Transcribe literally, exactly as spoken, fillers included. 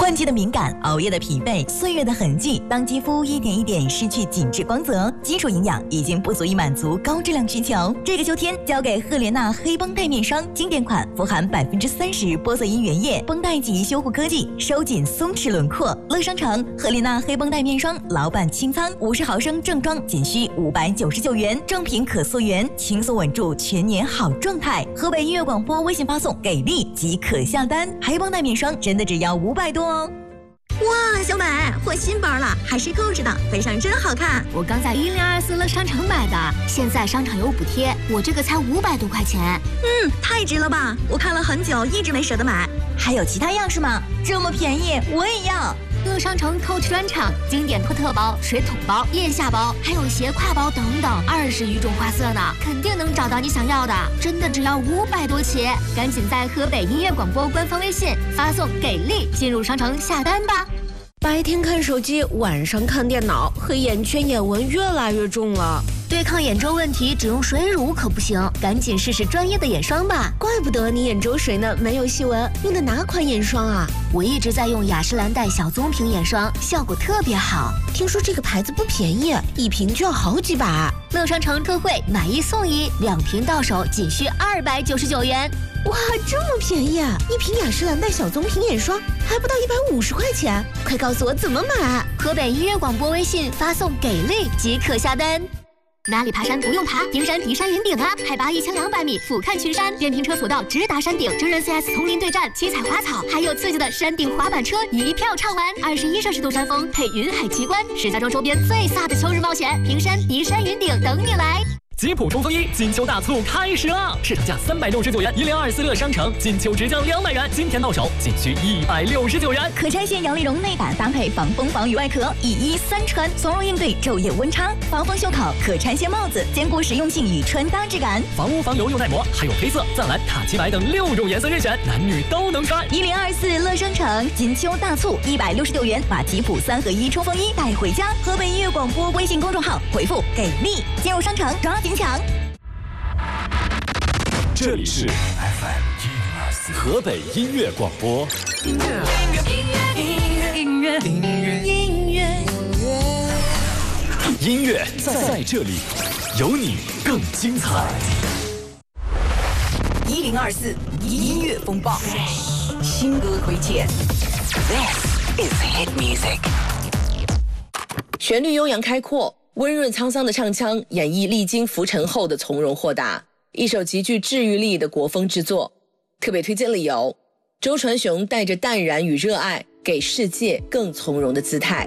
换季的敏感，熬夜的疲惫，岁月的痕迹。当肌肤一点一点失去紧致光泽，基础营养已经不足以满足高质量需求。这个秋天，交给赫莲娜黑绷带面霜经典款，富含百分之三十玻色因原液，绷带级修护科技，收紧松弛轮廓。乐商城赫莲娜黑绷带面霜，老板清仓，五十毫升正装仅需五百九十九元，正品可溯源，轻松稳住全年好状态。河北音乐广播微信发送给力即可下单，黑绷带面霜真的只要五百多哦。 哇，小美，换新包了，还是购置的，背上真好看。 我刚在一零二四乐商城买的，现在商场有补贴，我这个才五百多块钱。 嗯，太值了吧！我看了很久，一直没舍得买。 还有其他样式吗？这么便宜，我也要。 乐商城 Coach 专场经典托特包、水桶包、腋下包，还有斜挎包等等，二十余种花色呢，肯定能找到你想要的。真的只要五百多起，赶紧在河北音乐广播官方微信发送给力，进入商城下单吧。 白天看手机，晚上看电脑，黑眼圈、眼纹越来越重了。 对抗眼周问题，只用水乳可不行，赶紧试试专业的眼霜吧。 怪不得你眼周水呢，没有细纹。用的哪款眼霜啊？ 我一直在用雅诗兰黛小棕瓶眼霜，效果特别好。 听说这个牌子不便宜，一瓶就要好几百。 乐商城特惠，买一送一，两瓶到手仅需二百九十九元。 哇，这么便宜啊！一瓶雅诗兰黛小棕瓶眼霜还不到一百五十块钱，快告诉我怎么买！ 河北音乐广播微信发送给力即可下单。哪里爬山不用爬？丁山迪山云顶啊，海拔一千两百米，俯瞰群山，电瓶车索道直达山顶，真人 C S 丛林对战，七彩花草，还有刺激的山顶滑板车，一票畅玩。二十一摄氏度山峰配云海奇观，石家庄周边最飒的秋日冒险，平山迪山云顶等你来。 吉普冲锋衣金秋大促开始了，市场价三百六十九元，一零二四乐商城金秋直降两百元，今天到手仅需一百六十九元。 可拆卸摇粒绒内胆搭配防风防雨外壳，一衣三穿，从容应对昼夜温差。防风袖口，可拆卸帽子，兼顾实用性与穿搭质感。 防污防油又耐磨，还有黑色、藏蓝、塔奇白等六种颜色任选，男女都能穿。 一零二四乐商城金秋大促，一百六十九元把吉普三合一冲锋衣带回家。河北音乐广播微信公众号回复给力，进入商城抓紧抢。 这里是 F M 一零二四河北音乐广播。音乐，音乐，音乐，音乐，音乐，音乐，音乐在这里，有你更精彩。 一零二四音乐风暴，新歌推荐。This is hit music。 旋律悠扬开阔，温润沧桑的唱腔演绎历经浮沉后的从容豁达。一首极具治愈力的国风之作，特别推荐理由：周传雄带着淡然与热爱，给世界更从容的姿态。